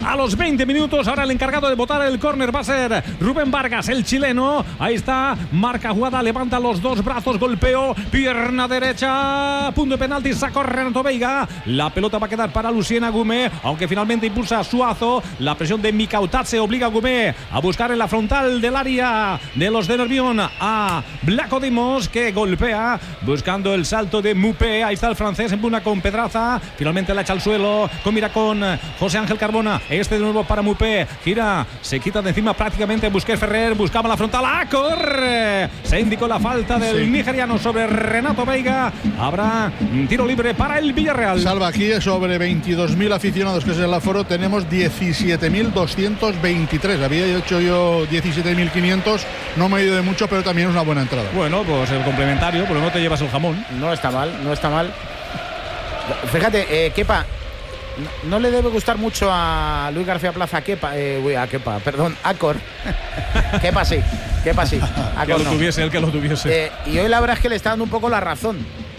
a los 20 minutos. Ahora el encargado de botar el córner va a ser Rubén Vargas, el chileno. Ahí está, marca jugada, levanta los dos brazos, golpeo, pierna derecha, punto de penalti, sacó Renato Veiga. La pelota va a quedar para Lucien Agumé, aunque finalmente impulsa a Suazo. La presión de Mikautatze obliga a Agumé a buscar en la frontal del área de los de Nervión a Vlaco Dimos, que golpea buscando el salto de Mupé. Ahí está el francés, empuna con Pedraza, finalmente la echa al suelo, mira con José Ángel Carbona, de nuevo para Mupé, gira, se quita de encima prácticamente Busquets. Ferrer buscaba la frontal, corre, se indicó la falta del nigeriano sobre Renato Veiga. Habrá un tiro libre para el Villarreal. Salva, aquí sobre 22.000 aficionados, que es el aforo, tenemos 17.223. Había hecho yo 17.500, no me he ido de mucho, pero también es una buena entrada. Bueno, pues el complementario, por lo menos te llevas el jamón. No está mal. Fíjate, Kepa, no le debe gustar mucho a Luis García Plaza a Acor. Kepa sí. Acor que lo tuviese, el que lo tuviese. Y hoy la verdad es que le está dando un poco la razón.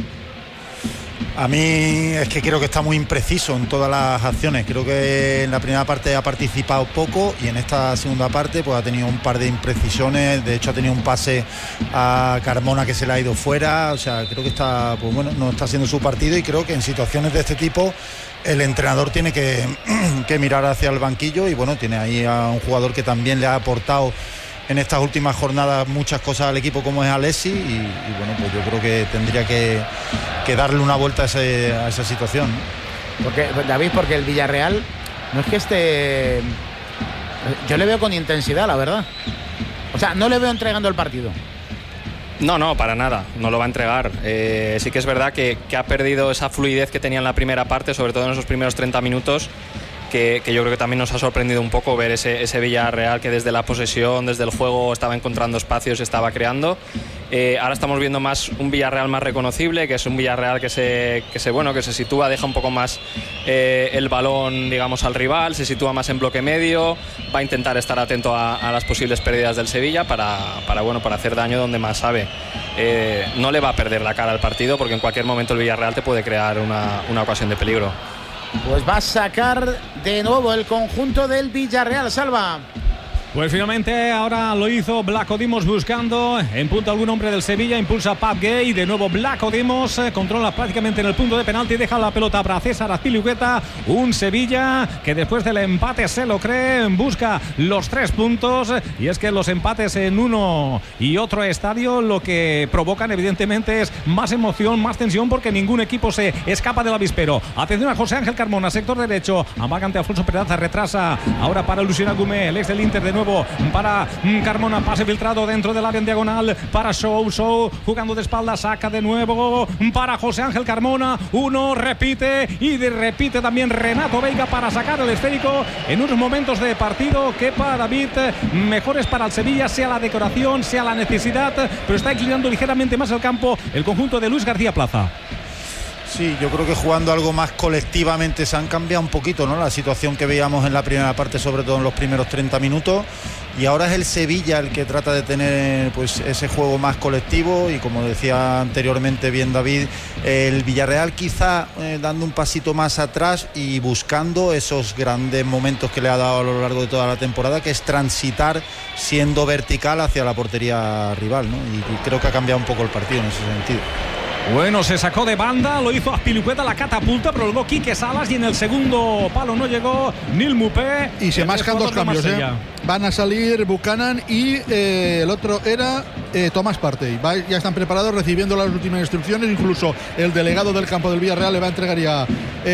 A mí es que creo que está muy impreciso en todas las acciones. Creo que en la primera parte ha participado poco y en esta segunda parte pues ha tenido un par de imprecisiones. De hecho, ha tenido un pase a Carmona que se le ha ido fuera. O sea, creo que está, pues bueno, no está siendo su partido, y creo que en situaciones de este tipo el entrenador tiene que mirar hacia el banquillo, y bueno, tiene ahí a un jugador que también le ha aportado en estas últimas jornadas muchas cosas al equipo, como es Alessi, y bueno, pues yo creo que tendría que darle una vuelta a esa situación. Porque, David, porque el Villarreal no es que esté... Yo le veo con intensidad, la verdad. O sea, no le veo entregando el partido. No, para nada, no lo va a entregar. Sí que es verdad que ha perdido esa fluidez que tenía en la primera parte, sobre todo en esos primeros 30 minutos, que yo creo que también nos ha sorprendido un poco ver ese Villarreal que desde la posesión, desde el juego, estaba encontrando espacios, estaba creando. Ahora estamos viendo más un Villarreal más reconocible, que es un Villarreal que se sitúa, deja un poco más el balón, digamos, al rival, se sitúa más en bloque medio, va a intentar estar atento a las posibles pérdidas del Sevilla para hacer daño donde más sabe. No le va a perder la cara al partido, porque en cualquier momento el Villarreal te puede crear una ocasión de peligro. Pues va a sacar de nuevo el conjunto del Villarreal, Salva. Pues finalmente ahora lo hizo Vlaco Dimos buscando en punto algún hombre del Sevilla, impulsa Pape Gay, de nuevo Vlaco Dimos, controla prácticamente en el punto de penalti, deja la pelota para César Azpilicueta. Un Sevilla que después del empate se lo cree, busca los 3 puntos, y es que los empates en uno y otro estadio lo que provocan evidentemente es más emoción, más tensión, porque ningún equipo se escapa del avispero. Atención a José Ángel Carmona, sector derecho, amagante Alfonso Pedraza, retrasa ahora para Lucien Agumé, el ex del Inter, de nuevo para Carmona, pase filtrado dentro del área en diagonal para Show, jugando de espalda, saca de nuevo para José Ángel Carmona, uno, repite repite también Renato Veiga para sacar el esférico en unos momentos de partido que, para David, mejores para el Sevilla, sea la decoración, sea la necesidad, pero está inclinando ligeramente más el campo el conjunto de Luis García Plaza. Sí, yo creo que jugando algo más colectivamente se han cambiado un poquito, ¿no?, la situación que veíamos en la primera parte, sobre todo en los primeros 30 minutos, y ahora es el Sevilla el que trata de tener pues ese juego más colectivo, y como decía anteriormente bien David, el Villarreal quizá dando un pasito más atrás y buscando esos grandes momentos que le ha dado a lo largo de toda la temporada, que es transitar siendo vertical hacia la portería rival, ¿no? Y creo que ha cambiado un poco el partido en ese sentido. Bueno, se sacó de banda, lo hizo Azpilicueta, la catapulta, pero luego Quique Salas, y en el segundo palo no llegó Nil Mupé. Y se mascan dos cambios, van a salir Buchanan y el otro era Tomás Partey. Ya están preparados, recibiendo las últimas instrucciones. Incluso el delegado del campo del Villarreal le va a entregar ya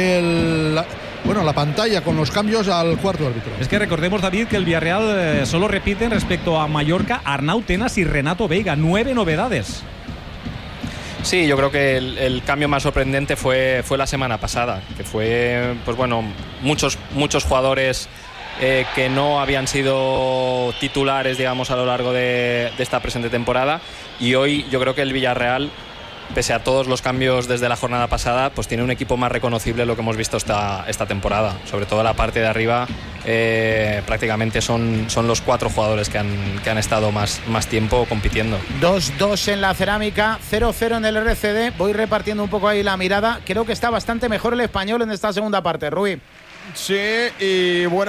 la pantalla con los cambios al cuarto árbitro. Es que recordemos, David, que el Villarreal solo repite respecto a Mallorca Arnau Tenas y Renato Veiga. 9 novedades. Sí, yo creo que el cambio más sorprendente fue la semana pasada, que fue, pues bueno, muchos jugadores que no habían sido titulares, digamos, a lo largo de esta presente temporada, y hoy yo creo que el Villarreal, pese a todos los cambios desde la jornada pasada, pues tiene un equipo más reconocible de lo que hemos visto esta temporada. Sobre todo la parte de arriba, prácticamente son los 4 jugadores que han estado más tiempo compitiendo. 2-2 en la Cerámica, 0-0 en el RCD. Voy repartiendo un poco ahí la mirada. Creo que está bastante mejor el Español en esta segunda parte, Rui. Sí, y bueno.